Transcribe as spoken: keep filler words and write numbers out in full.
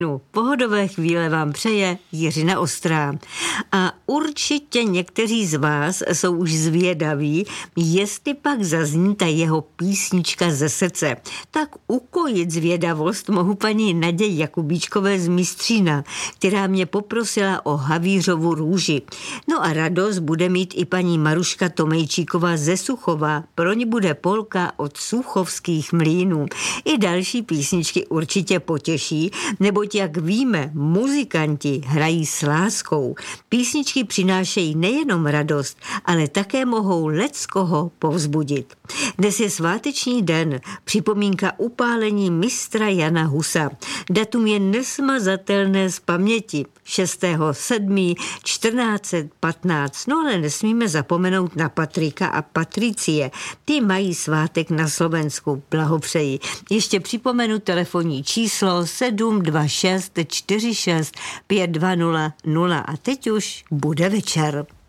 No, pohodové chvíle vám přeje Jiřina Ostrá. A určitě někteří z vás jsou už zvědaví, jestli pak zazní ta jeho písnička ze srdce. Tak ukojit zvědavost mohu paní Nadě Jakubíčkové z Mistřína, která mě poprosila o Havířovu růži. No a radost bude mít i paní Maruška Tomejčíková ze Suchova. Pro ní bude polka od Suchovských mlýnů. I další písničky určitě potěší, neboť jak víme, muzikanti hrají s láskou. Písničky přinášejí nejenom radost, ale také mohou leckoho povzbudit. Dnes je sváteční den, připomínka upálení mistra Jana Husa. Datum je nesmazatelné z paměti. šestého sedmého čtrnáct set patnáct. No ale nesmíme zapomenout na Patrika a Patricie. Ty mají svátek na Slovensku. Blahopřeji. Ještě připomenu telefonní číslo sedm dva šest čtyři šest pět dva nula nula a teď už bude večer.